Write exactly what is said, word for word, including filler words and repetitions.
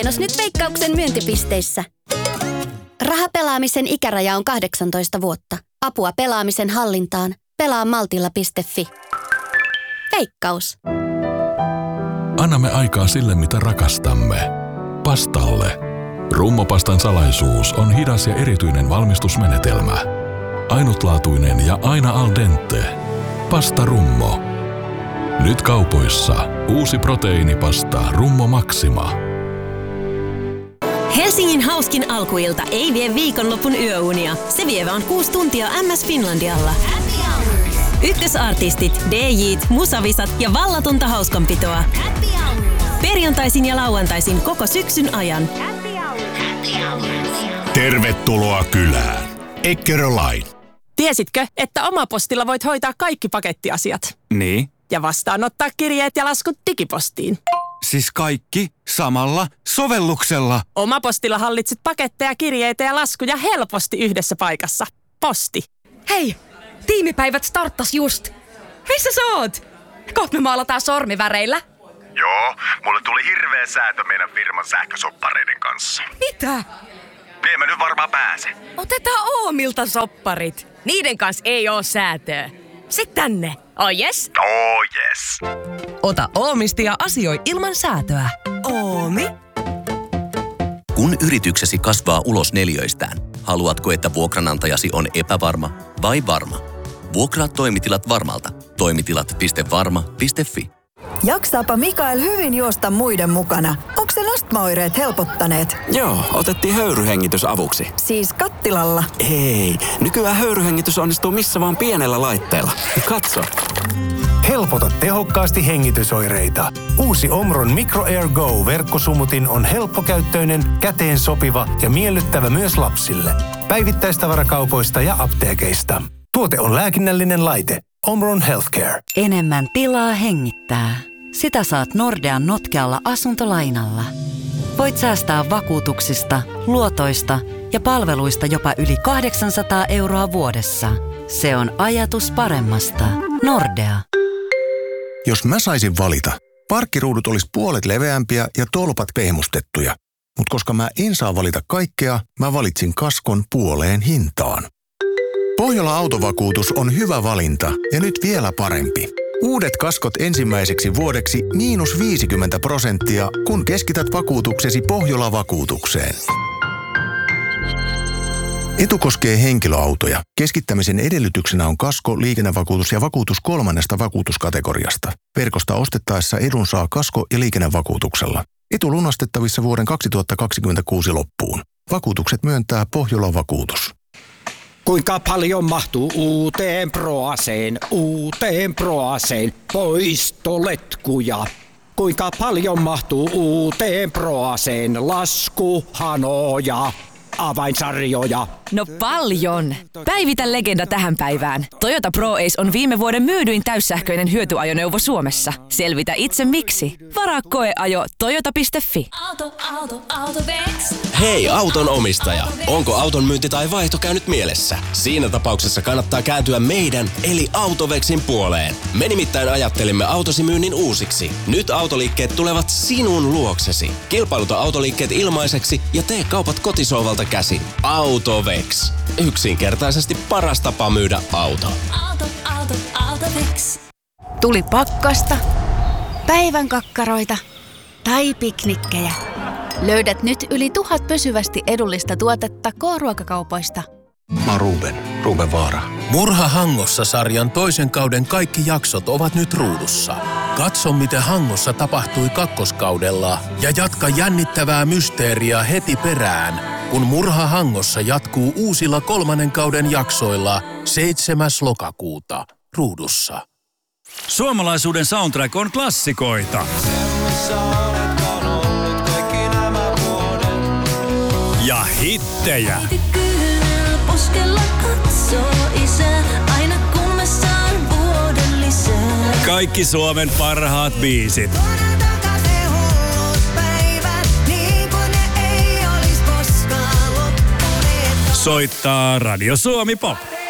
Mainos nyt Veikkauksen myyntipisteissä. Rahapelaamisen ikäraja on kahdeksantoista vuotta. Apua pelaamisen hallintaan. Pelaa maltilla piste fi. Veikkaus. Annamme aikaa sille, mitä rakastamme. Pastalle. Rummopastan salaisuus on hidas ja erityinen valmistusmenetelmä. Ainutlaatuinen ja aina al dente. Pasta Rummo. Nyt kaupoissa uusi proteiinipasta Rummo Maxima. Helsingin hauskin alkuilta ei vie viikonlopun yöunia. Se vie vaan kuusi tuntia M S Finlandialla. Ykkösartistit, D J:t, musavisat ja vallatonta hauskanpitoa. Perjantaisin ja lauantaisin koko syksyn ajan. Tervetuloa kylään. Eckerölain. Tiesitkö, että Omapostilla voit hoitaa kaikki pakettiasiat? Niin. Ja vastaanottaa kirjeet ja laskut digipostiin. Siis kaikki samalla sovelluksella. Omapostilla hallitset paketteja, kirjeitä ja laskuja helposti yhdessä paikassa. Posti. Hei, tiimipäivät starttas just. Missä sä oot? Kohta me maalataan sormiväreillä. Joo, mulle tuli hirveä säätö meidän firman sähkösoppareiden kanssa. Mitä? En mä nyt varmaan pääse. Otetaan Oomilta sopparit. Niiden kanssa ei oo säätöä. Sitten tänne. Oh yes? Oh yes. Ota Oomisti ja asioi ilman säätöä. Oomi? Kun yrityksesi kasvaa ulos neliöistään, haluatko, että vuokranantajasi on epävarma vai varma? Vuokraa toimitilat Varmalta. Toimitilat piste varma piste fi. Jaksaapa Mikael hyvin juosta muiden mukana. Onko sen astmaoireet helpottaneet? Joo, otettiin höyryhengitys avuksi. Siis kattilalla? Ei, nykyään höyryhengitys onnistuu missä vaan pienellä laitteella. Katso. Helpota tehokkaasti hengitysoireita. Uusi Omron Micro Air Go-verkkosumutin on helppokäyttöinen, käteen sopiva ja miellyttävä myös lapsille. Päivittäistavarakaupoista ja apteekeista. Tuote on lääkinnällinen laite. Omron Healthcare. Enemmän tilaa hengittää. Sitä saat Nordean notkealla asuntolainalla. Voit säästää vakuutuksista, luotoista ja palveluista jopa yli kahdeksansataa euroa vuodessa. Se on ajatus paremmasta. Nordea. Jos mä saisin valita, parkkiruudut olisi puolet leveämpiä ja tolpat pehmustettuja. Mutta koska mä en saa valita kaikkea, mä valitsin kaskon puoleen hintaan. Pohjola Autovakuutus on hyvä valinta ja nyt vielä parempi. Uudet kaskot ensimmäiseksi vuodeksi miinus viisikymmentä prosenttia, kun keskität vakuutuksesi Pohjola-vakuutukseen. Etu koskee henkilöautoja. Keskittämisen edellytyksenä on kasko, liikennevakuutus ja vakuutus kolmannesta vakuutuskategoriasta. Verkosta ostettaessa edun saa kasko- ja liikennevakuutuksella. Etu lunastettavissa vuoden kaksituhattakaksikymmentäkuusi loppuun. Vakuutukset myöntää Pohjola-vakuutus. Kuinka paljon mahtuu uuteen Proaseen, uuteen Proaseen poistoletkuja? Kuinka paljon mahtuu uuteen Proaseen laskuhanoja, avainsarjoja? No paljon! Päivitä legenda tähän päivään. Toyota Pro Ace on viime vuoden myydyin täyssähköinen hyötyajoneuvo Suomessa. Selvitä itse miksi. Varaa koeajo toyota piste fi. Auto, auto, Autovex. Hei auton omistaja! Onko auton myynti tai vaihto käynyt mielessä? Siinä tapauksessa kannattaa kääntyä meidän eli Autovexin puoleen. Me nimittäin ajattelimme autosi myynnin uusiksi. Nyt autoliikkeet tulevat sinun luoksesi. Kilpailuta autoliikkeet ilmaiseksi ja tee kaupat kotisohvalta käsin. Autovex. Yksinkertaisesti paras tapa myydä auto. Auto, auto, Autovex. Tuli pakkasta, päivän kakkaroita tai piknikkejä. Löydät nyt yli tuhat pysyvästi edullista tuotetta K-ruokakaupoista. Mä oon Ruben, Ruben Vaara. Murha Hangossa-sarjan toisen kauden kaikki jaksot ovat nyt ruudussa. Katso, mitä Hangossa tapahtui kakkoskaudella ja jatka jännittävää mysteeriä heti perään, kun Murha Hangossa jatkuu uusilla kolmannen kauden jaksoilla seitsemäs lokakuuta ruudussa. Suomalaisuuden soundtrack on klassikoita. Ja hittejä. Kaikki Suomen parhaat biisit. Soittaa Radio Suomi Pop.